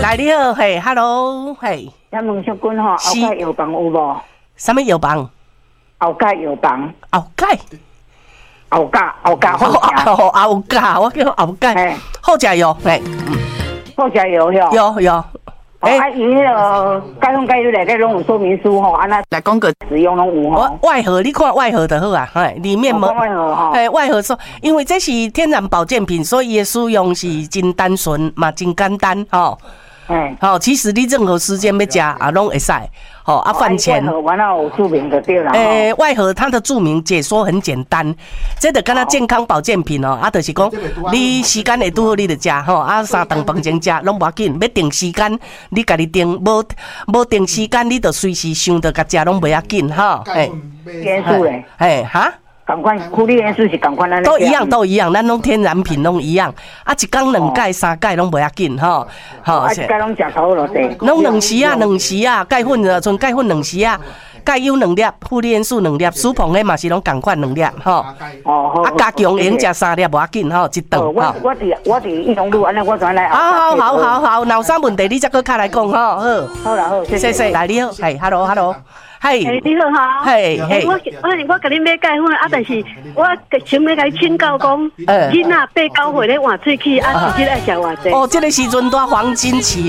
来你好，嘿 ，Hello， 嘿。 咱问小君吼，后盖药房有无？ 什么药房？ 后盖药房。 后盖。 后盖好食。 后盖，我叫后盖。好食药，嘿。 好食药哟。 有。 伊迄个解放解药内底拢有说明书吼，安那来讲个使用拢有吼。 外盒，你看外盒就好啊，嘿，里面无。 外盒吼。 外盒说，因为这是天然保健品，所以伊的使用是真单纯嘛，真简单吼。好，其实你任何时间要吃啊，拢会使。好啊，饭前。 外盒完了有注明就对了。 外盒它的注明解说很简单，这就跟它健康保健品哦，啊，就是讲你时间会拄好，你就吃吼，啊，3顿饭前吃拢无要紧，要定时间，你家己定，无定时间，你就随时想到甲吃拢袂要紧哈。 元素嘞。 哈。 同款，库里元素是同款咱都一样，咱拢天然品拢一样。啊，一天2盖3盖拢袂要紧吼。 好，一盖拢食头落地。 拢2时啊，钙粉啊，剩钙粉2时啊，钙优2粒，负元素2粒，舒膨的嘛是拢共款2粒吼。啊，加强用食3粒无要紧吼，一顿。 我伫义农路安尼，我转来。 好，闹啥问题你再搁卡来讲吼。 好啦， 谢谢。来你好，嘿 ，Hello。嘿， 你好哈， 嘿， 我甲你买钙粉啊，但是我想要甲你请教讲，囡仔8、9岁咧换喙齿啊，是这爱食偌济？ 这个时阵在黄金期